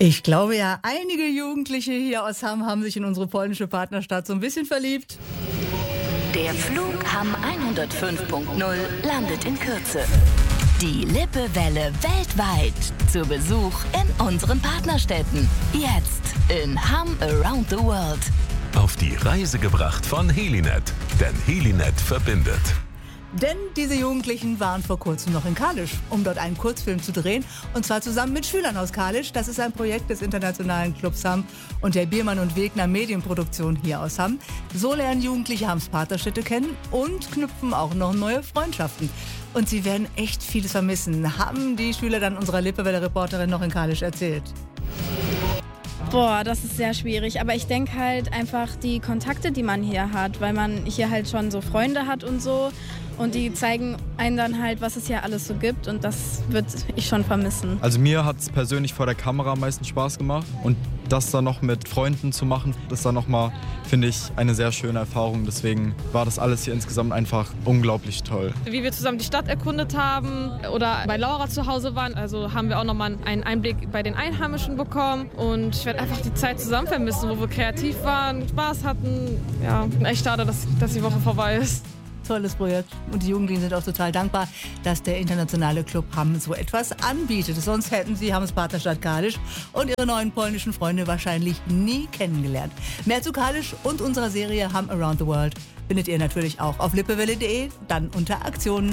Ich glaube ja, einige Jugendliche hier aus Hamm haben sich in unsere polnische Partnerstadt so ein bisschen verliebt. Der Flug Hamm 105.0 landet in Kürze. Die Lippewelle weltweit zu Besuch in unseren Partnerstädten. Jetzt in Hamm Around the World. Auf die Reise gebracht von Helinet, denn Helinet verbindet. Denn diese Jugendlichen waren vor kurzem noch in Kalisz, um dort einen Kurzfilm zu drehen. Und zwar zusammen mit Schülern aus Kalisz. Das ist ein Projekt des Internationalen Clubs Hamm und der Biermann und Wegner Medienproduktion hier aus Hamm. So lernen Jugendliche Hamms Partnerstädte kennen und knüpfen auch noch neue Freundschaften. Und sie werden echt vieles vermissen, haben die Schüler dann unserer Lippewelle-Reporterin noch in Kalisz erzählt. Boah, das ist sehr schwierig, aber ich denke halt einfach die Kontakte, die man hier hat, weil man hier halt schon so Freunde hat und so und die zeigen einem dann halt, was es hier alles so gibt und das würde ich schon vermissen. Also mir hat es persönlich vor der Kamera am meisten Spaß gemacht und das dann noch mit Freunden zu machen, das ist dann nochmal, finde ich, eine sehr schöne Erfahrung. Deswegen war das alles hier insgesamt einfach unglaublich toll. Wie wir zusammen die Stadt erkundet haben oder bei Laura zu Hause waren, also haben wir auch nochmal einen Einblick bei den Einheimischen bekommen und ich werde einfach die Zeit zusammen vermissen, wo wir kreativ waren, Spaß hatten. Ja, echt schade, dass die Woche vorbei ist. Tolles Projekt und die Jugendlichen sind auch total dankbar, dass der Internationale Club Hamm so etwas anbietet. Sonst hätten sie Hamms Partnerstadt Kalisz und ihre neuen polnischen Freunde wahrscheinlich nie kennengelernt. Mehr zu Kalisz und unserer Serie Hamm Around the World findet ihr natürlich auch auf lippewelle.de, dann unter Aktionen.